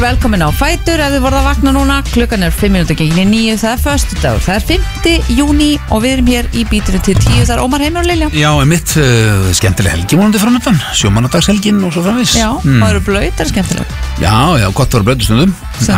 Velkomin á Fætur, ef þið voruð að vakna núna, klukkan 5 minútur gegn 9, það föstudagur, það 5. júní og við erum hér í bítinu til 10, það Ómar Heimir og Lilja. Já, mitt skemmtileg helgi vonandi framöndan, sjómannadagshelgin og svo framvís. Já, það eru blöyt, skemmtileg. Já, gott að vera blöytustundum.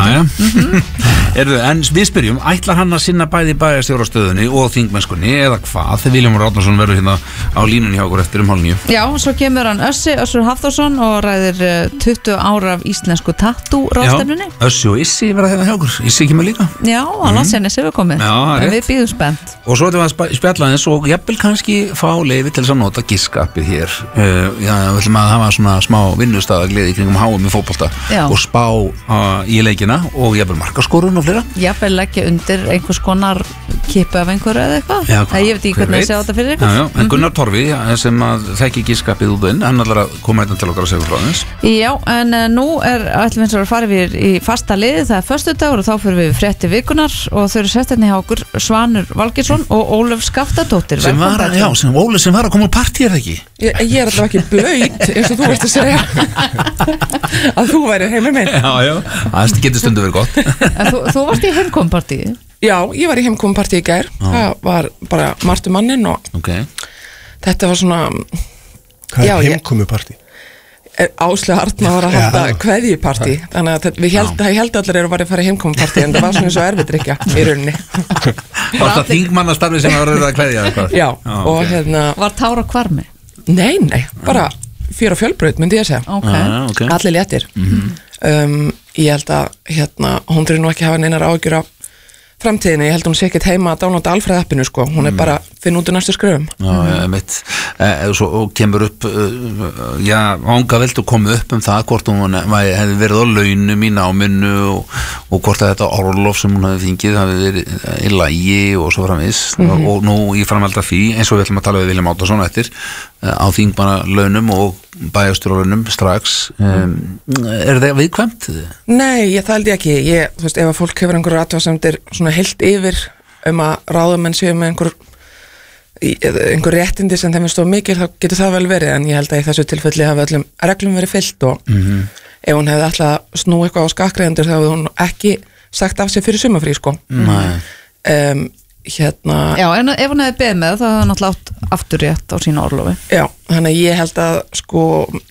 En við spyrjum, ætlar hann að sinna bæði bæjarstjórastöðunni og þingmennskunni eða hvað? Þegar Vilhjálmur Árnason verður hérna á línunni hjá okkur eftir 8:30. Já, svo kemur hann Össur Hafþórsson og ræðir 20 ára af íslensku tattoo-ráðstefnunni. Já, Össi og Issi verða hérna hjá okkur. Issi kemur líka. Já, hann Landsjarnes hefur komið. Já, en við bíðum spennt. Og svo ætlum við að spjalla aðeins og jafnvel kannski fá leyfi til þess að nota giskappið hér. Já, við ætlum að hafa svona smá vinnustæðagleði í kringum HM í fótbolta og spá í leikina og jafnvel markaskorun og fleira. Jafnvel leggja undir einhvers konar kipu af einhverju eða eitthvað. Já, ég veit ekki hvernig ég sé á þetta fyrir eitthvað. Já, en Gunnar Torfi sem að þekki giskappið út inn, hann ætlar að koma hérna til okkar að segja frá þess. Já, en nú ætlum við að fara við í fasta liði, það föstudagur og þá fyrir við frétti vikunar og þau eru sestirni hjá okkur Svanur Valgeirsson og Ólöf Skaftadóttir. Sem var að koma á partí, ekki? Ég alltaf ekki blöyt eins og þú veist að segja að þú væri heimur minn. Já, það getur stundu verið gott. Þú varst í heimkomupartíi? Já, ég var í heimkomupartíi í gær. Það var bara margt mannin og þetta var svona... Hvað er heimkomupartí? Áslaug Arna var að halda kveðjupartí, þannig að ég held allir eru að fara í heimkomupartí en það var svona eins og erfiðdrykkja í rauninni. Var það þingmannastarfi sem var að kveðja eitthvað? Já, og hérna... Var tár á hvarmi? Nei, bara fjör og fjölbraut myndi ég að segja. Allir léttir. Ég held að hún þurfi nú ekki hafa neinar áhyggjur af framtíðinni, ég held hún sé ekkert heima að downloada Alfreð-appinu sko, hún er bara finn út úr næstu skröfum. Já, mitt og kemur upp ánga veldu komu upp það hvort hún hefði verið á launum í náminu og hvort að þetta orlof sem hún hefði fengið hafi verið í lagi og svo framvís og nú í framhald af því, eins og við ætlum að tala við Vilhjálm Árnason eftir á þingmannalaunum og bæjarstjóralaunum strax. Er það viðkvæmt? Nei, það held ég ekki. Þú veist, ef að fólk hefur einhverjar athugasemdir svona heilt yfir að ráðamenn séu með einhver réttindi sem þeim er stóð mikil, þá getur það vel verið, en ég held að í þessu tilfelli hafi öllum reglum verið fyllt og ef hún hefði ætlað að snú eitthvað á skakkreiðendur þá hefði hún ekki sagt af sér fyrir sumarfrí sko. Já, en ef hún hefði beðið með þá hefði hann náttúrulega átt afturrétt á sína orlofi. Já, þannig að ég held að sko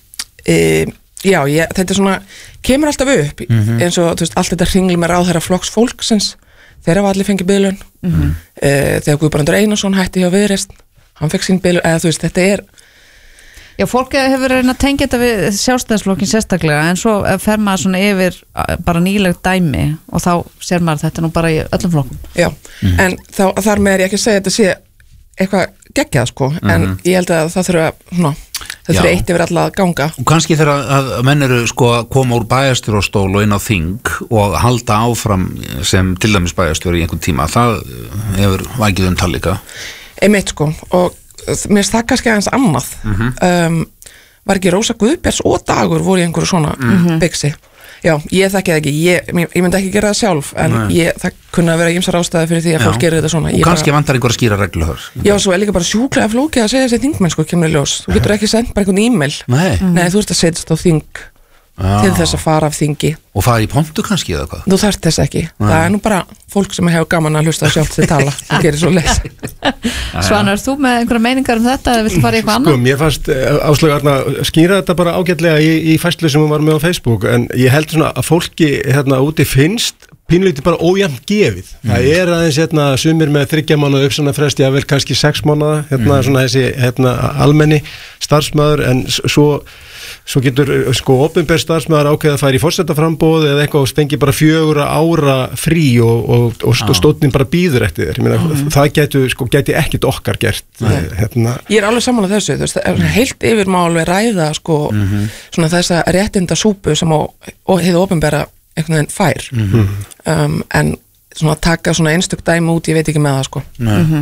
þetta er svona, kemur alltaf upp eins og þú veist, allt þetta hringli með ráðherra flokks fólksins þegar allir fengið biðlaun þegar Guðbrandur Einarsson hætti hjá Viðreisn, hann fekk sín biðlaun, eða þú veist, þetta er Já, fólk hefur reyna að tengja þetta við sjálfstæðisflokkin sérstaklega, en svo fer maður svona yfir bara nýleg dæmi og þá sér maður þetta nú bara í öllum flokkum. Já, en þar með er ég ekki að segja að þetta sé eitthvað geggjað sko, en ég held að það þurfa eitt yfir alla að ganga. Og kannski þegar að menn eru sko að koma úr bæjarstjórastól og inn á þing og halda áfram sem til dæmis bæjarstjóri í einhvern tíma, það hefur vækið tal líka. Einmitt sko, og mér finnst það kannski aðeins annað. Var ekki Rósa Guðbjörns og Dagur voru í einhverju svona byggsi. Já, ég þekki það ekki, ég myndi ekki gera það sjálf, en það kunna að vera ýmsar ástæði fyrir því að fólk gerir þetta svona. Og kannski vantar einhver að skýra reglu þar. Já, svo er líka bara sjúklega flókið að segja þessi þingmennsku kemur í ljós. Þú getur ekki sendt bara einhvern e-mail. Nei, þú ert að setjast á þing til þess að fara af þingi. Og fara í pontu kannski eða hvað? Þú þarft þess ekki. Það er nú bara fólk sem hefur gaman að hlusta sjálft til tala. Það gerir svo leys. Svanar, þú með einhverja meiningar þetta eða viltu fara í eitthvað annað? Sko, mér fannst Áslaug Arna skýra þetta bara ágætlega í færslu sem hún var með á Facebook, en ég held svona að fólki úti finnst pínlítið bara ójafnt gefið. Það er aðeins sumir með 3 mánaða uppsagnarfresti, vel kannski 6 mánaða, svona þessi almenni starfsmaður, en svo getur sko opinber starfsmaður ákveða að fara í forsetaframboð eða eitthvað og stengi bara 4 ára frí og stónnin bara býður eftir þér. Ég meina, það gæti ekkit okkar gert. Ég er alveg sammála þessu, þú veist, heilt yfir má alveg ræða sko svona þessa réttinda súpu sem hið opinbera einhvern veginn fær. En svona taka svona einstök dæmi út, ég veit ekki með það sko.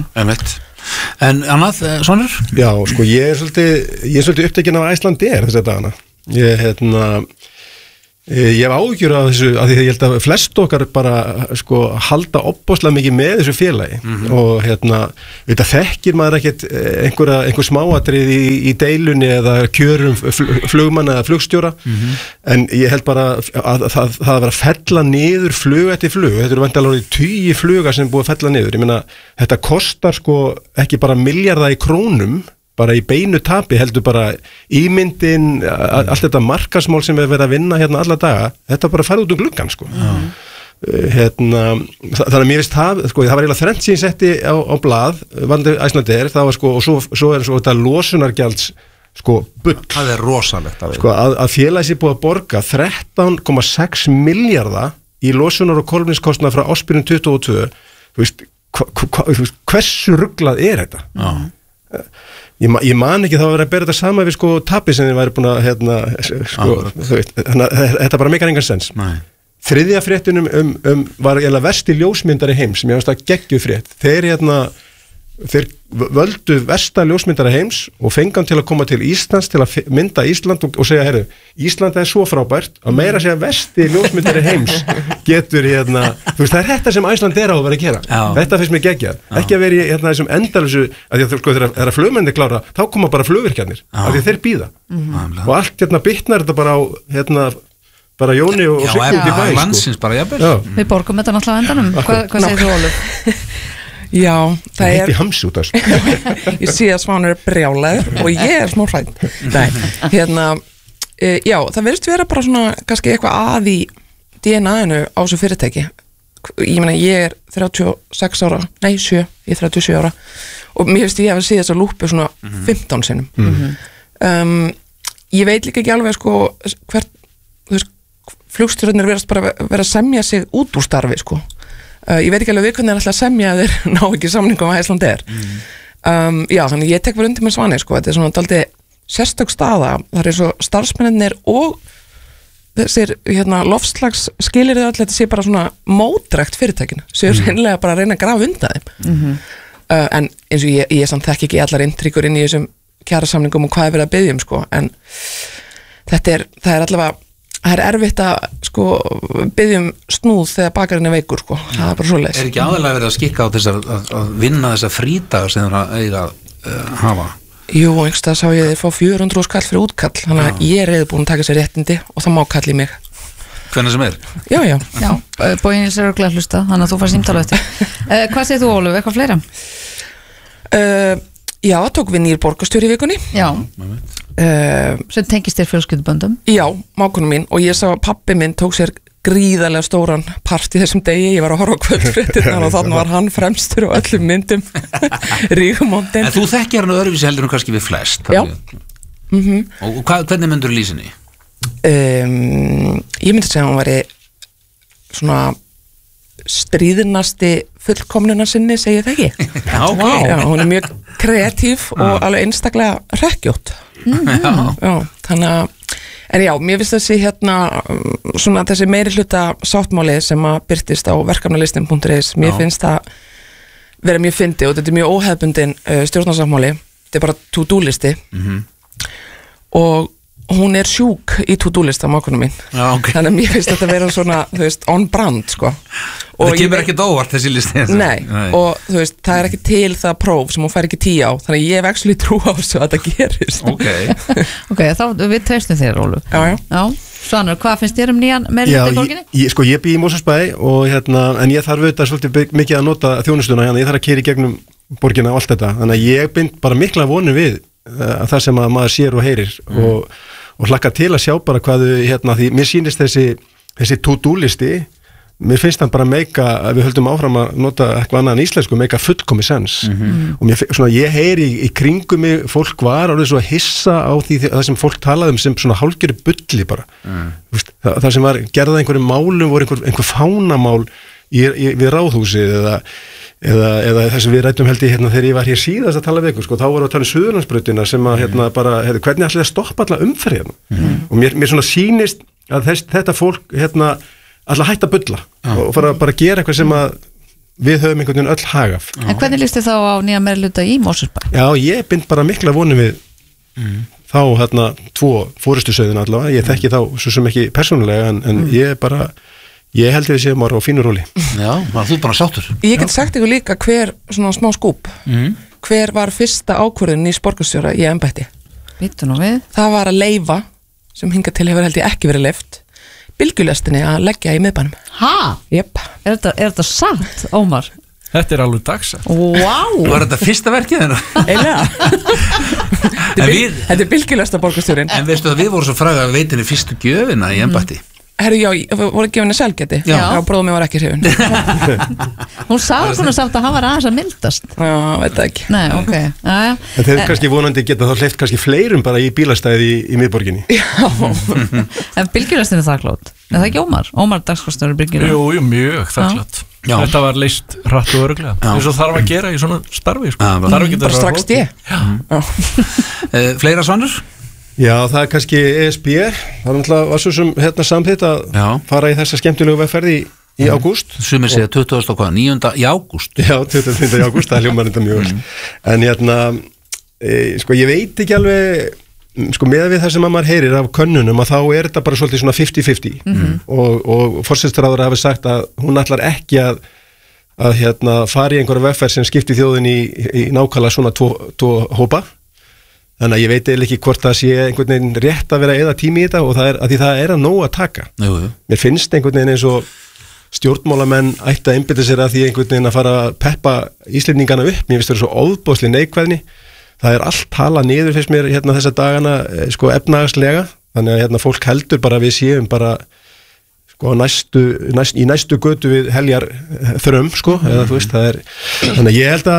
En annað, Svanur? Já, sko, ég er svolítið upptekinn af Icelandair þess að dagana. Ég hef áhyggjur af þessu af því að ég held að flest okkar bara sko halda opbóðslega mikið með þessu félagi og þetta þekkir maður ekkert einhver smáatrið í deilunni eða kjörum flugmanna eða flugstjóra en ég held bara að það að vera að fella niður flug eftir flug, þetta eru vantilega 10 fluga sem er búið að fella niður, ég meina þetta kostar sko ekki bara milljarða í krónum bara í beinu tapi heldur bara ímyndin, allt þetta markasmál sem við verið að vinna hérna alla daga þetta bara farið út gluggan sko þannig að mér veist það sko, það var eiginlega þrennt sem ég setti á blað vandi Icelandair, það var sko og svo er þetta losunargjalds sko bull. Það er rosalegt sko að félagi sé búið að borga 13,6 milljarða í losunar og kolefniskostnað frá ársbyrjun 2022 þú veist, hversu ruglað er þetta? Ég man ekki þá að vera að bera þetta sama við sko tapi sem þið væri búin að sko, þetta bara meikar engan sens. Þriðja fréttunum var eiginlega versti ljósmyndari heims sem ég veist að geggju frétt. Þeir völdu versta ljósmyndari heims og fengan til að koma til Íslands til að mynda Ísland og segja, herru, Ísland er svo frábært að meira segja versti ljósmyndari heims getur þú veist, það er þetta sem Icelandair á að vera að gera. Þetta finnst mér geggjað. Ekki að vera í þessum endalösu, að því að sko þegar flugmenni klára, þá koma bara flugvirkjarnir, af því þeir bíða. Og allt bitnar þetta bara á bara Jóni og Sigmund í bæ. Já, landsins bara jafnvel. Við borgum þetta náttúrulega á endanum. Hvað segir þú, Ólöf? Já, það er heiti hams út af þessu. Ég sé að Svanur er brjálaður og ég er smá hrædd. Nei, já, það verðist vera bara svona kannski eitthvað að í DNA-inu á þessu fyrirtæki. Ég meina, ég er 36 ára, nei 7, ég er 37 ára og mér finnst ég að sé þessa lúpu svona 15 sinnum. Ég veit líka ekki alveg sko flugstjórnir verðast bara vera að semja sig út úr starfi sko. Ég veit ekki alveg við hvernig er alltaf að semja þeir ná ekki samningum að Icelandair. Já, þannig ég tek bara undir með Svani sko, þetta er svona dálítið sérstök staða, það er svo starfsmennir og þessir loftslags skilyrði allir þetta sé bara svona mótrækt fyrirtækinu, séu reynilega bara að reyna að grafa undan þeim. En eins og ég samt þekki ekki allar inntrykkur inn í þessum kjarasamningum og hvað er verið að biðja sko, en það er allavega það er erfitt að sko biðja snúð þegar bakarinn er veikur sko. Það er bara svoleiðis. Er ekki aðalega verið að skikka á þess að vinna þessa frídagar sem það eiga að hafa? Jú, einhverstað sá ég þeir fá 400 skall fyrir útkall, þannig að ég er reiðubúin að taka sér réttindi og það má kalli mig. Hvernig sem er? Já. Bóin er örglega að hlusta, þannig að þú fær símtala eftir. Hvað segir þú, Ólöf, eitthvað fleira? Já, tók við nýr borgarstjóri í vikunni. Já. Sem tengist þér fjölskylduböndum. Já, mákunum mín og ég sá að pabbi minn tók sér gríðarlega stóran part í þessum degi, ég var að horfa á kvöldfréttirnar og þannig var hann fremstur á öllum myndum Rígumóndin. En þú þekkir hann öðruvísi heldur en kannski við flest. Já. Og hvernig myndur lýsinni? Ég myndi segja að hún væri svona stríðnasti fullkomnuna sinni, segi það ekki. Já, hún er mjög kreatív og alveg einstaklega hrekkjótt. Já, þannig að en já, mér finnst þessi svona þessi meiri hluta sáttmáli sem að birtist á verkefnalistin.is, mér finnst það vera mjög fyndi og þetta er mjög óhefbundin stjórnarsáttmáli, þetta er bara to-do listi og hún er sjúk í to-do-lista mákunum mín. Já, okay. Þannig að mér finnst þetta vera svona, þú veist, on brand sko. Og það kemur ekkert óvart þessi listi. Nei, og þú veist, það er ekki til það próf sem hún fær ekki 10 á, þannig að ég hef actually trú á þessu að það gerist. Ok, þá við treystum þér, Ólu. Já. Svanur, hvað finnst þér nýjan meirihluta í borginni? Sko, ég bý í Mosfellsbæ og en ég þarf auðvitað svolítið mikið að nota þjónustuna, ég þarf að keyra í gegnum borgina og allt þetta, þannig að ég bind bara mikla vonum við það sem að maður sér og heyrir og hlakka til að sjá bara hvað því mér sýnist þessi to-do listi, mér finnst það bara meika að við höldum áfram að nota eitthvað annað en íslensku, meika fullkomi sens og ég heyri í kringum mig, fólk var alveg svo að hissa á það sem fólk talaði sem svona hálfgerðu bulli bara það sem var gerðað einhverjum málum voru einhver fánamál við ráðhúsið eða þess að við rættum held ég þegar ég var hér síðast að tala við ykkur, þá voru að tala Suðurlandsbrautina sem að bara, hvernig ætlaði að stoppa alla umferð og mér svona sýnist að þetta fólk alltaf hætta að bulla og fara bara að gera eitthvað sem að við höfum einhvern veginn öll hag af. En hvernig líst þið þá á nýja meirihluta í Mosfellsbæ? Já, ég bind bara mikla vonum við þá hérna 2 fórustusauðina allavega, ég þekki þá svo sem ekki persónulega en ég held að við séum á fínu róli. Já, þú bara sáttur. Ég get sagt ykkur líka hver svona smá skúp hver var fyrsta ákvörðun í borgarstjóra í embætti. Býttu nú við. Það var að leyfa, sem hingað til hefur held ég ekki verið leyft, bylgjulestinni að leggja í miðbænum. Ha? Jep. Er þetta satt, Ómar? Þetta er alveg dagsett. Wow. Var þetta fyrsta verkið þeirra? Eiginlega. Þetta er bylgjulesta borgarstjórinn. En veistu að við vorum svo fræga að veitinni fyrstu gjöfina í embætti? Herru, já, voru gefinni selgeti? Já. Bróðum mig var ekki hrifin. Hún sagði svona samt að hann var aðeins að mildast. Já, veit það ekki. Nei, ok. Aja. En þeir kannski vonandi geta þá hleyft kannski fleirum bara í bílastæði í miðborginni. En bylgjulestin er þakklátt. Er það ekki Ómar? Ómar dagskostnari bylgjulestin. Jú, mjög þakklátt. Þetta var leyst hratt og örugglega. Eins og þarf að gera í svona starfi, sko. Þarf ekki bara strax Fleira Svanur? Já, það er kannski ESB, það er náttúrulega var svo sem samþýtt að fara í þessa skemmtilegu vegferð í ágúst. Sumir segja 9. í ágúst. Já, 29. í ágúst, það hljómar þetta mjög vel. En sko ég veit ekki alveg, sko með við það sem maður heyrir af könnunum að þá er þetta bara svolítið svona 50-50 og forsætisráðherra hafi sagt að hún ætlar ekki að fara í einhverja vegferð sem skipti þjóðin í nákvæmlega svona tvo hópa. Þannig að ég veit eiginlega ekki hvort það sé einhvern veginn rétt að vera eða tími í þetta og því það er að nóg að taka. Jú. Mér finnst einhvern veginn eins og stjórnmálamenn ætti að einbeita sér að því einhvern veginn að fara að peppa Íslendingana upp. Mér finnst það svo óðbóðslega neikvæðni. Það er allt talað niður fyrst mér þessa dagana sko efnahagslega. Þannig að fólk heldur bara við séum bara sko í næstu götu við heljar þröm sko eða þú veist það er þannig að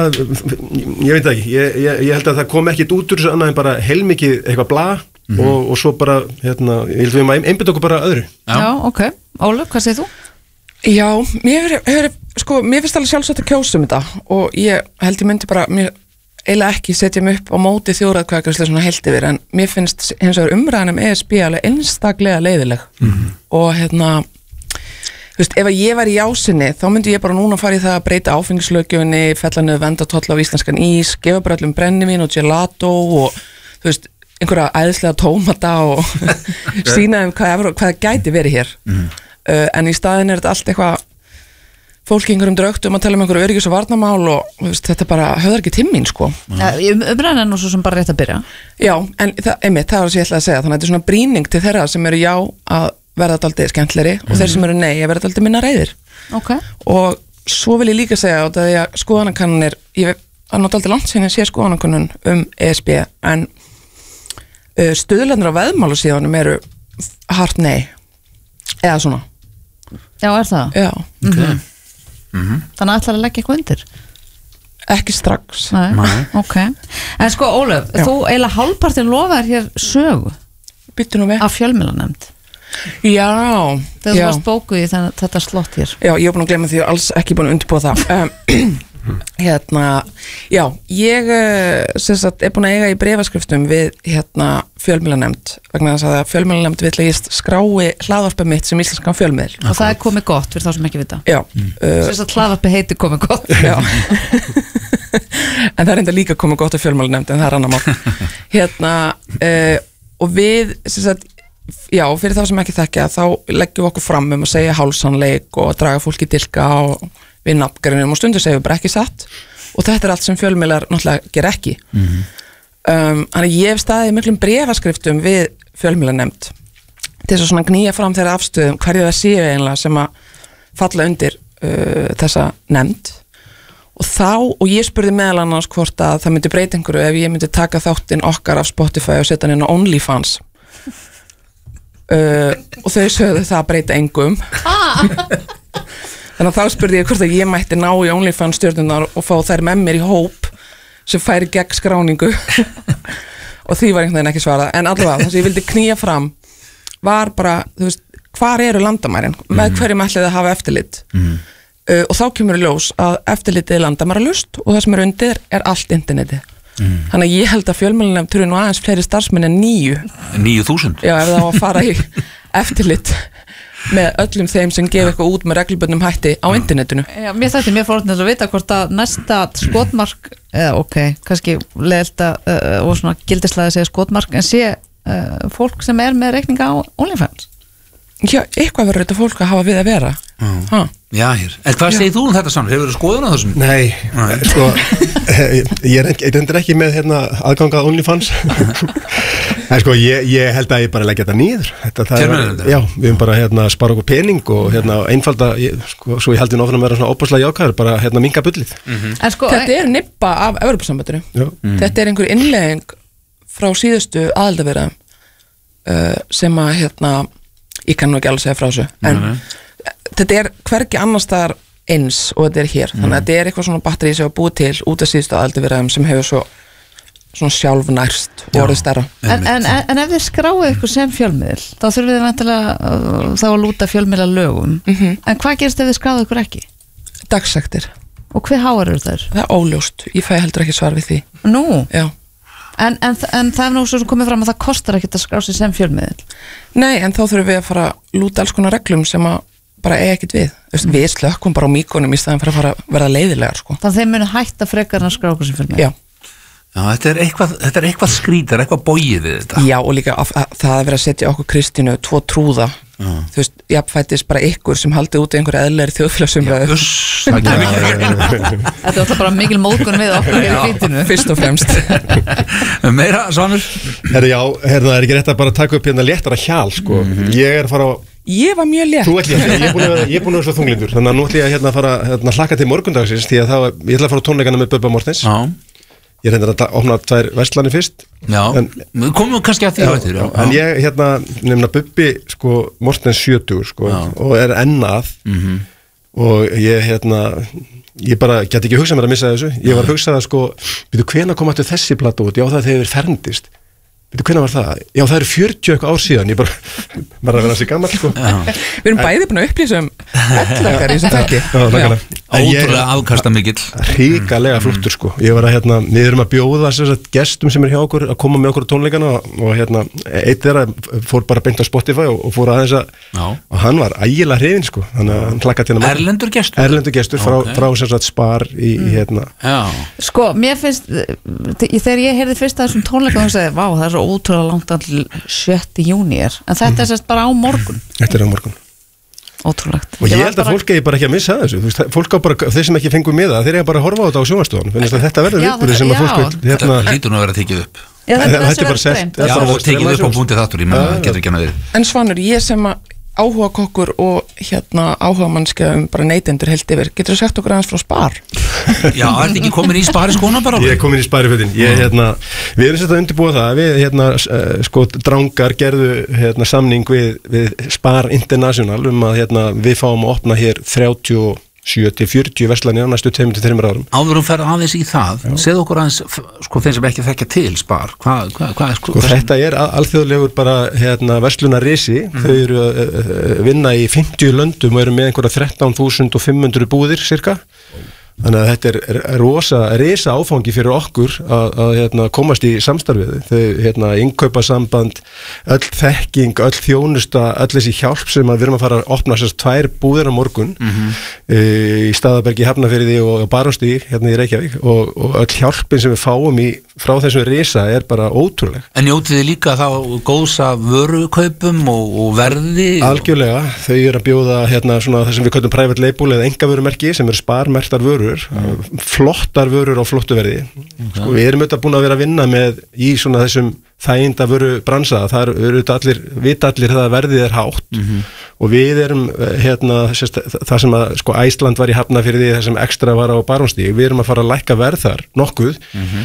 ég veit ekki ég held að það kom ekkit út úr þessu annað en bara heilmikið eitthvað bla og svo bara ég held við maður einbytta okkur bara öðru. Já, ok. Ólöf, hvað segir þú? Já, mér finnst alveg sjálfsagt að kjósa þetta og ég held ég myndi bara eiginlega ekki setja mig upp á móti þjóðaratkvæðagreiðslu svona heilt yfir en mér finnst hins vegar umræðan ESB alveg einstaklega leiðileg og þú veist, ef ég var í jásinni þá myndi ég bara núna fara í það að breyta áfengislöggjöfinni, fella niður verndartolla á íslenskan ís, gefa bara öllum brennivín og gelato og þú veist, einhverja æðislega tómata og sýna hvað það gæti verið hér en í staðin er þetta allt eitthvað fólki einhverjum draugtum að tala um einhverju öryggis og varnarmál og veist, þetta bara höfðar ekki tíminn sko. Umræðan er nú svo sem bara rétt að byrja. Já, en það var það sem ég ætlaði að segja, þannig að þetta er svona brýning til þeirra sem eru já að verða dálítið skemmtleri og þeir sem eru nei að verða dálítið minna reiðir. Okay. Og svo vil ég líka segja að því að skoðanakannanir, ég er náttúrulega langt sem ég sé skoðanakannun ESB en stuðlarnir á veðmálasíðanum eru hart nei eða svona. Já, er það? Já. Okay. Þannig að ætlar að leggja eitthvað undir? Ekki strax. Nei. Ok. En sko Ólöf, þú eiginlega hálfpartin lofaðir hér sögu af fjölmiðlanefnd. Já. Þegar þú varst bókuð í þetta slott hér. Já, ég er búin að glemma því og alls ekki búin að undirbúa það. Já, ég sem sagt er búin að eiga í bréfaskriftum við fjölmiðlanefnd vegna þess að fjölmiðlanefnd vill að ég skrái hlaðvarpið mitt sem íslenskan fjölmiðl og það er komið gott fyrir þá sem ekki vita. Já. Sem sagt hlaðvarpið heiti komið gott. Já. En það er enda líka komið gott af fjölmiðlanefnd en það er annar mál. Og við sem sagt já, fyrir þá sem ekki þekkja þá leggjum við okkur fram að segja hálfsannleik og draga fólki dilka og við nafngarinnum og stundur segjum við bara ekki satt og þetta er allt sem fjölmiðlar náttúrulega ger ekki. Þannig að ég hef staðið í miklum bréfaskriftum við fjölmiðlanefnd til þess að svona knýja fram þeirra afstöðum hverju það séu eiginlega sem að falla undir þessa nefnd og ég spurði meðal annars hvort að það myndi breyta einhverju ef ég myndi taka þáttinn okkar af Spotify og setja hann inn á OnlyFans og þau sögðu það að breyta engum þannig að þá spurði ég hvort að ég mætti ná í OnlyFans stjórnunar og fá þær með mér í hóp sem færi gegn skráningu og því var einhvern veginn ekki svarað en allavega þess að ég vildi knýja fram var bara, þú veist, hvar eru landamærin með hverjum ætlið að hafa eftirlit og þá kemur í ljós að eftirlitið er landamæralaust og það sem er undir er allt interneti þannig að ég held að fjölmiðlanefnd þurfi nú aðeins fleiri starfsmenn en 9.000 9.000? Já, ef það var að fara í eftirlit með öllum þeim sem gefa eitthvað út með reglubundum hætti á internetinu. Já, mér fórnilegt að vita hvort að næsta skotmark, kannski leiðilegt og svona gildislega að segja skotmark, en sé fólk sem með reikninga á OnlyFans. Já, eitthvað verður þetta fólk að hafa við að vera. Já, hér. En hvað segir þú þetta saman? Hefur þú skoðun á þessum? Nei, sko, ég er ekki með aðgangað OnlyFans. En sko, ég held að ég bara leggja þetta nýður. Já, við höfum bara spara okkur pening og einfalda, svo ég held ég náttúrulega að vera svona óbúslega jákvæður, bara minka bullið. Sko, þetta nibba af Evrópusambandinu. Þetta einhver innlegging frá síðustu aðildarviðræðum sem að ég kann nú ekki alveg segja frá þessu en þetta hvergi annars staðar eins og þetta hér þannig að þetta eitthvað svona batteri sem var búið til út af síðustu aðildarviðræðum sem hefur svona sjálfnærst og orðið stærra. En ef þið skráið ykkur sem fjölmiðil þá þurfið þið væntanlega þá að lúta fjölmiðla lögum en hvað gerist ef þið skráið ykkur ekki? Dagsektir. Og hve háar eru þær? Það óljóst, ég fæ heldur ekki svar við því. Nú? Já. En það nú svo komið fram að það kostar ekkert að skrá sig sem fjölmiðil. Nei, en þá þurfum við að fara að lúta alls konar reglum sem að bara ekkert við. Við slökkum bara á míkonum í staðan fyrir að fara að verða leiðilegar sko. Þannig þeim munu hætta frekar að skrá okkur sem fjölmiðil. Já. Já, þetta eitthvað skrýtar, eitthvað bogið við þetta. Já, og líka það að vera að setja okkur Kristínu 2 trúða. Þú veist, jafnfættis bara ykkur sem haldið út einhverju eðlilegri þjóðfélagsumræðu. Þetta er alltaf bara mikil móðgun við okkur í fítinu. Fyrst og fremst. Meira, Svanur? Já, það er ekki rétt að bara taka upp léttara hjal, sko. Ég er að fara á... Ég var mjög létt. Þú ert létt, ég er búin að vera svo þunglindur. Þannig að nú ætla ég að fara að hlakka til morgundagsins því að ég ætla að fara á tónleikana með Bubba Mortens. Ég er að opna 2 verslanir fyrst. Já, við komum kannski að því á þetta. En ég nefna Bubbi sko, Mortens 70 sko, og er ennað og ég bara get ekki hugsað mér að missa þessu. Ég var að hugsa það sko, hvenær kom aftur þessi plata út? Já, það hefur ferndist. Hvenær var það? Já, það eru 40 eitthvað ár síðan. Ég bara að vera þessi gammal sko. Við erum bæði búin að upplýsa öllakar í þessum þætti. Ótrúlega afkastamikill. Hrikalega flottur sko. Ég var að við erum að bjóða gestum sem hjá okkur að koma með okkur á tónleikana og eitt þeirra fór bara beint á Spotify og fór aðeins og hann var ægilega hrifinn sko. Þannig að hann hlakkaði til að Erlendur gestur? Erlendur gestur frá Spar í Sko, mér finnst þegar ég heyrði fyrst að þessum tónleika og sagði, vá, það er svo ótrúlega langt all 7. júní en þetta er sérst bara á morgun. Þetta er á morgun. Ótrúlegt. Og ég held að fólk eigi bara ekki að missa þessu. Fólk á bara, þeir sem ekki fengu miða, þeir eiga bara að horfa á þetta á sjónvarpstöðunum. Þetta verður viðburður sem að fólk vil Þetta lítur nú að vera tekið upp. Þetta er bara selt. Já, tekið upp á búndi þáttur, ég getur ekki hana við. En Svanur, ég sem áhuga kokkur og áhuga mannskja bara neytendur heilt yfir, getur þú sagt okkur aðeins frá Spar? Já, er ekki komin í Spari skóna bara? Ég er komin í Sparifötin. Við erum sett að undirbúa það. Við sko drangar gerðu samning við Spar International að við fáum að opna hér 37-40 verslanir á næstu 2-3 árum. Áður ferð aðeins í það, segðu okkur aðeins sko þeir sem ekki þekkja til Spar hvað sko þetta er alþjóðlegur bara verslunarrisi, þau eru að vinna í 50 löndum og eru með einhverja 13.500 búðir cirka. Þannig að þetta er risa áfangi fyrir okkur að komast í samstarfið. Þau innkaupa-samband, öll þekking, öll þjónusta, öll þessi hjálp sem við erum að fara að opna 2 búðir á morgun í Staðarbergi, Hafnarfirði og Barónstíg í Reykjavík og öll hjálpin sem við fáum frá þessum risa er bara ótrúleg. En njótið þið líka þá góðs af vörukaupum og verði? Algjörlega, þau eru að bjóða svona það sem við köllum private label eða engavörumerki sem eru Sparmerktar vörur, flottar vörur á flottu verði. Sko, við erum auðvitað búin að vera að vinna með í svona þessum þæginda vöru bransa, það eru vita allir það að verðið er hátt og við erum það sem að sko Æsland var í Hafnarfirði, það sem ekstra var á Barónstíg, við erum að fara að lækka verð þar nokkuð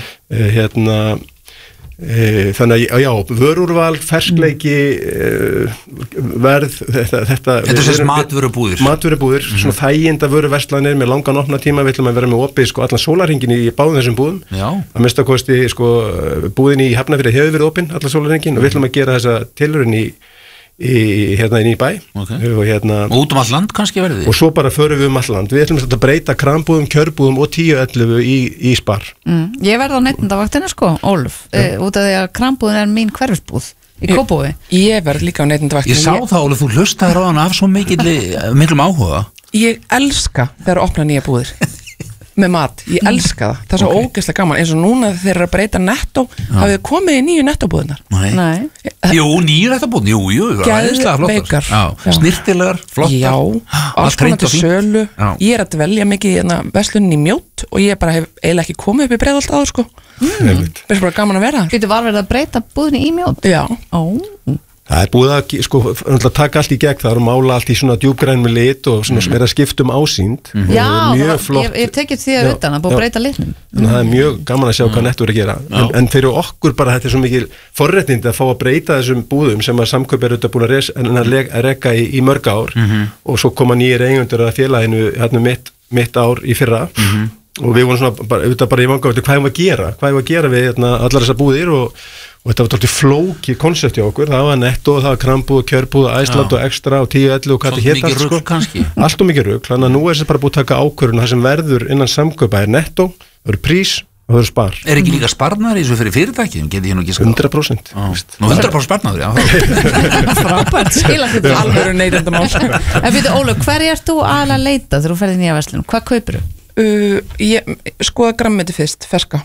þannig að já, vörúrval, ferskleiki verð þetta er þess matvörubúðir svona þæginda vöruverslanir með langan opna tíma, við ætlum að vera með opið sko allan sólarhringin í báðum þessum búðum að minnstakosti sko búðin í Hafnarfirði hefur verið opin allan sólarhringin og við ætlum að gera þessa tilraun inn í bæ og út all land kannski verði og svo bara förum við all land, við ætlum að breyta krambúðum, kjörbúðum og 10-11 í Spar. Ég verði á neytendavaktinni sko, Ólf út af því að krambúðin er mín hverfisbúð í Kópavogi. Ég verð líka á neytendavakt. Ég sá það, Óli, þú hlustaðir á hann af svo miklum áhuga. Ég elska þegar að opna nýja búðir með mat, ég elska það. Það er svo ógeðslega gaman, eins og núna þegar þeir eru að breyta Netto, hafið þið komið í nýju Netto-búðinar? Nei. Jú, nýju Netto-búðin, jú, geðveikar, snirtilegar, flottar. Já, alls konar til sölu. Ég að dvelja mikið í verslunin í Mjótt og ég bara hef eiginlega ekki komið upp í Breiðholt áður, sko. Það er bara gaman að vera þar. Getur var verið að breyta búðinni í Mjótt? Já. Það er búið að sko, taka allt í gegn þar og mála allt í svona djúpgrænum lit og svona sem er að skiptum ásýnd. Já, ég tekið því að utan að búið að breyta litnum. Þannig að það er mjög gaman að sjá hvað Netto er að gera. En fyrir okkur bara þetta er svo mikil forréttindi að fá að breyta þessum búðum sem að Samkaup er auðvitað búin að reka í mörg ár og svo koma nýjir eigendur að félaginu hérna mitt ár í fyrra og við vorum svona auðvitað bara í vanga hvað ég að gera við allar þessar búðir og þetta var tóltið flókið koncept hjá okkur, það var Netto, það var krambúð, kjörbúð, Æsland og Extra og 10-11 og hvað þetta hétt allt sko. Allt og mikið rugl, þannig að nú er þessi bara búið að taka ákvörðun það sem verður innan Samkaupa er Netto, það eru prís og það eru spar. Er ekki líka sparnar í þessu fyrir fyrirtæki? 100%. 100% sparnar, já. Frábært, skila þetta alveg neytendamál. En fyrir Ólu, hver ert þú að leita þegar þú ferði í nýja verslun? Hvað kaupir þú? Ég skoða grammeti fyrst, ferska.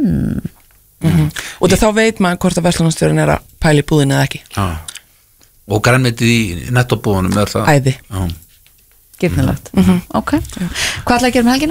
Og þá veit maður hvort að verslunarstjórinn er að pæla í búðinu eða ekki. Og grænmetið í Netto-búðunum er það? Æði. Gifnilegt. Ok. Hvað ætlaði að gera með helgina?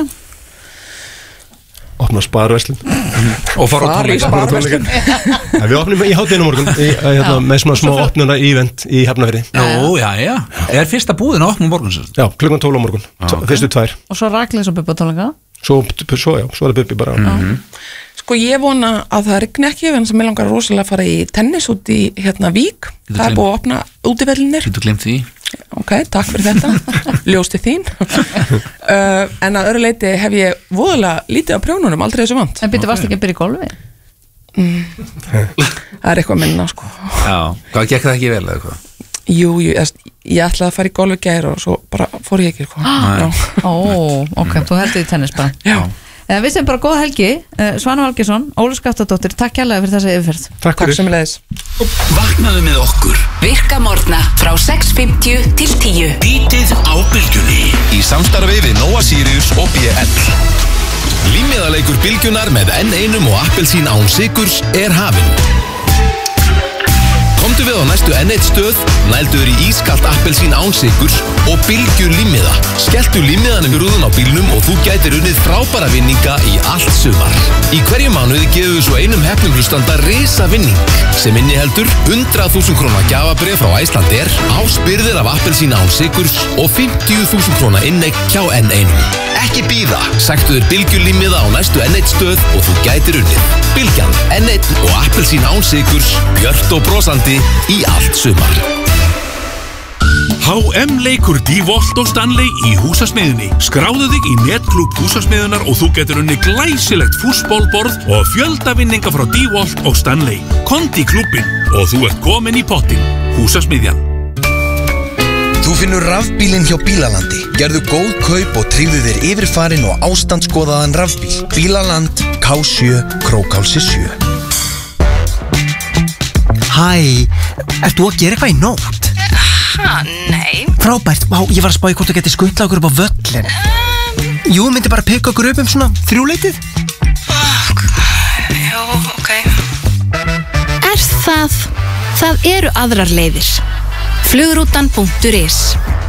Opna sparverslun. Og fara á tónleika. Við opnum í hádeginu morgun með smá opnuna ívent í Hafnarfirði. Já. Er fyrsta búðin að opna morgun? Já, klukkan 12 á morgun. Fyrstu 2. Og svo rakleis og bubba tónleika? Svo er það bubbi bara. Sko ég vona að það rigni ekki en sem ég langar rosalega að fara í tennis út í Vík. Það er búið að opna útivellinir. Getur glemt því. Ok, takk fyrir þetta. Ljósti þín. En að öðru leiti hef ég voðalega lítið á prjónunum, aldrei þessu vant. En byrju, varst ekki að byrja í golfi? Það er eitthvað minna, sko. Já, hvað gekk það ekki vel eða hvað? Jú, ég ætlaði að fara í golfi gær og svo bara fór ég ekki, ok, þú heldur í tennis bara. Já. Við sem bara góða helgi, Svanur Valgeirsson, Óli Skaftadóttir, takk kærlega fyrir þessa yfirferð. Takk sömuleiðis. Vaknaðu með okkur Virka morgna frá 6:50 til 10. Bítið á Bylgjunni í samstarfi við Nóa Sirius og BL. Límmiðaleikur Bylgjunar með N1 og appelsín án sykurs er hafinn. Komdu við á næstu N1 stöð, nælduður í ískalt appelsín án sykurs og Bylgju límmiða. Skelltu límmiðanum í rúðun á bílnum og þú gætir unnið frábæra vinninga í allt sumar. Í hverju mánuði gefum við svo einum hefnum hlustanda risa vinning sem inniheldur 100.000 króna gjafabréf frá Icelandair, áspyrðir af appelsín án sykurs og 50.000 króna inneign hjá N1. Ekki bíða, sæktu þér Bylgju límmiða á næstu N1 stöð og þú gætir unnið. Bylgjan, N1 og appelsín án sykurs, björt og brosandi í allt sumar. HM leikur DeWalt og Stanley í Húsasmiðjunni. Skráðu þig í netklúbb Húsasmiðjunar og þú getur unni glæsilegt fútbolborð og fjöldavinninga frá DeWalt og Stanley. Komdu í klúbbinn og þú ert komin í pottinn. Húsasmiðjan. Þú finnur rafbílinn hjá Bílalandi. Gerðu góð kaup og tryggðu þér yfirfarinn og ástandskoðaðan rafbíl. Bílaland, K7, Krókhálsi 7. Hæ, ert þú að gera eitthvað í nótt? Nei. Frábært, ég var að spá í hvort þú getið skutla okkur upp á völlin. Jú, myndi bara pikka okkur upp svona 3-leytið. Já, ok. Það eru aðrar leiðir. Flugrútan.is